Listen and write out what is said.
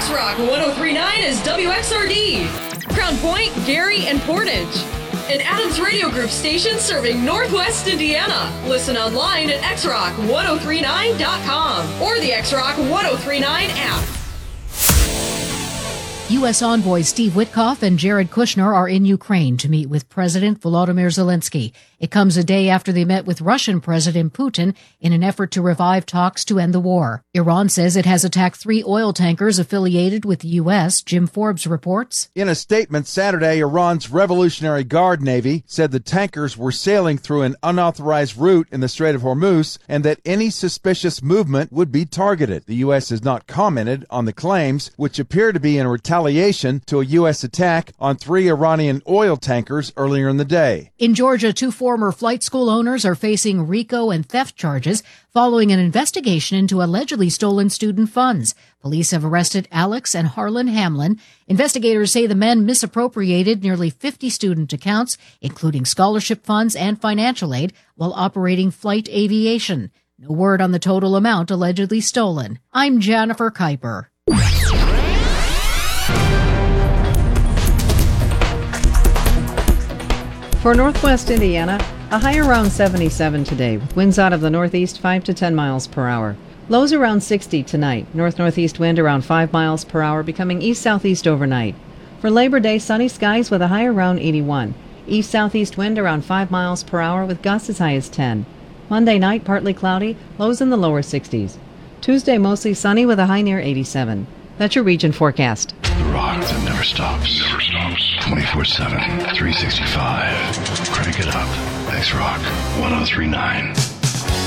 X-Rock 103.9 is WXRD. Crown Point, Gary, and Portage. An Adams Radio Group station serving Northwest Indiana. Listen online at xrock1039.com or the X-Rock 1039 app. U.S. envoys Steve Witkoff and Jared Kushner are in Ukraine to meet with President Volodymyr Zelensky. It comes a day after they met with Russian President Putin in an effort to revive talks to end the war. Iran says it has attacked 3 oil tankers affiliated with the U.S., Jim Forbes reports. In a statement Saturday, Iran's Revolutionary Guard Navy said the tankers were sailing through an unauthorized route in the Strait of Hormuz and that any suspicious movement would be targeted. The U.S. has not commented on the claims, which appear to be in retaliation to a U.S. attack on 3 Iranian oil tankers earlier in the day. In Georgia, 2 former flight school owners are facing RICO and theft charges following an investigation into allegedly stolen student funds. Police have arrested Alex and Harlan Hamlin. Investigators say the men misappropriated nearly 50 student accounts, including scholarship funds and financial aid, while operating Flight Aviation. No word on the total amount allegedly stolen. I'm Jennifer Kuiper. For Northwest Indiana, a high around 77 today, with winds out of the northeast 5 to 10 miles per hour. Lows around 60 tonight. North-northeast wind around 5 miles per hour, becoming east-southeast overnight. For Labor Day, sunny skies with a high around 81. East-southeast wind around 5 miles per hour with gusts as high as 10. Monday night, partly cloudy, lows in the lower 60s. Tuesday, mostly sunny with a high near 87. That's your region forecast. The rock that never stops. 24/7, 365. Crank it up. X-Rock 1039.